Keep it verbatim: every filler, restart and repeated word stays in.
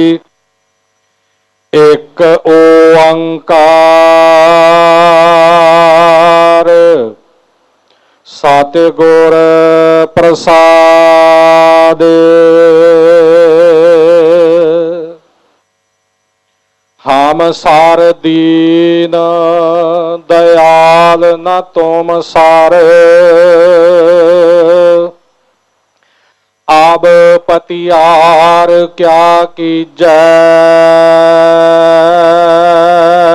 एक ओंकार सतगुर प्रसाद। हम सार दीन दयाल न तुम सार। अब पतियार क्या कीजै।